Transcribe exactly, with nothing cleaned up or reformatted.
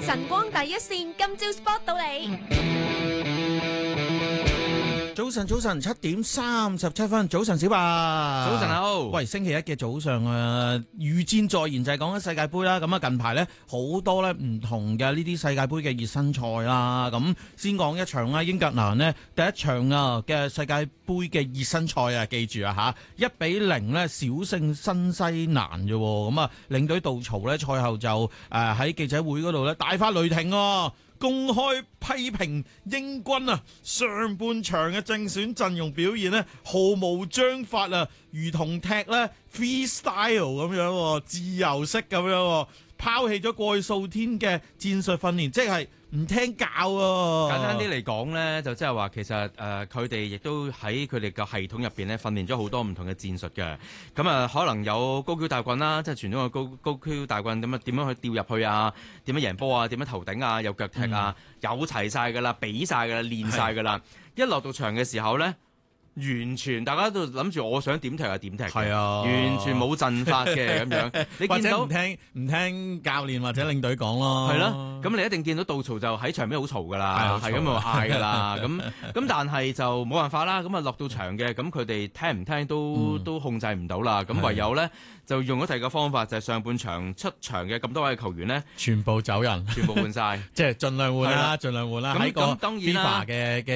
晨光第一線，今朝 spot 到你。 早晨，早晨，七點三十七分。早晨，小白。 早晨好。 喂，星期一嘅早上啊，預戰在言就係講緊世界盃啦。咁啊，近排咧好多咧唔同嘅呢啲世界盃嘅熱身賽啦。咁先講一場啦，英格蘭呢第一場啊嘅世界盃嘅熱身賽啊，記住啊吓，一比零咧小勝新西蘭啫。咁啊，領隊杜曹咧賽後就誒喺記者會嗰度咧大發雷霆喎。公開批評英軍啊，上半場嘅正選陣容表現呢，毫無章法啊，如同踢咧 freestyle 咁樣，自由式咁樣，拋棄咗過去數天嘅戰術訓練，即係唔聽教啊！ 簡單啲嚟講呢，就即係話其實誒佢哋亦都喺佢哋嘅系統入邊呢訓練咗好多唔同嘅戰術嘅。咁啊，可能有高蹺大棍啦，即係傳統嘅高高蹺大棍咁啊，點樣去吊入去啊？點樣贏波啊？點樣頭頂啊？有腳踢啊？嗯、有齊晒㗎啦，比晒㗎啦，練晒㗎啦。一落到場嘅時候呢，完全大家都諗住我想點踢就點踢，係啊，完全冇陣法嘅咁樣。你見到唔聽唔聽教練或者領隊講咯， 係咯。咁你一定見到杜曹就喺場邊好嘈噶啦，係咁就嗌噶啦。咁咁但係就冇辦法啦。咁啊落到場嘅，咁佢哋聽唔聽都、嗯、都控制唔到啦。咁唯有咧就用咗第二個方法，就係、是、上半場出場嘅咁多位球員咧， 全部走人， 全部換晒， 即係盡量換啦，盡量換啦。喺個 FIFA 嘅嘅